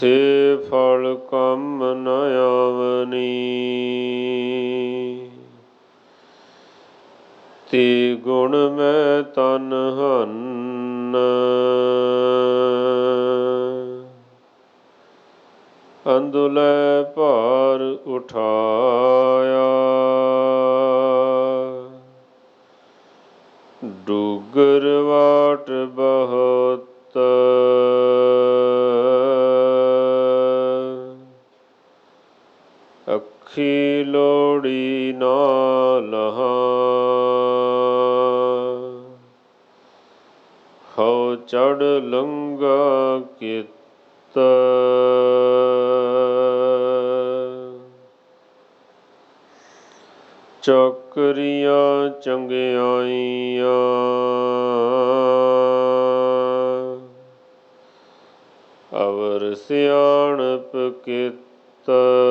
ਸੇ ਫਲ ਕੰਮ ਨ ਆਵਨੀ, ਤੇ ਗੁਣ ਮੈਂ ਤਨ ਹਨ, ਅੰਦੁਲੇ ਭਾਰ ਉਠਾਇਆ, ਡੂਗਰ ਵਾਟ ਬਹੁਤ, ਅੱਖੀ ਲੋੜੀ ਨਾ ਲਹਾ, ਹਉ ਚੜ੍ਹ ਲੰਘਾ ਕਿਤ, ਚਾਕਰੀਆਂ ਚੰਗਿਆਈਆਂ, ਅਵਰ ਸਿਆਣਪ ਕਿਤ।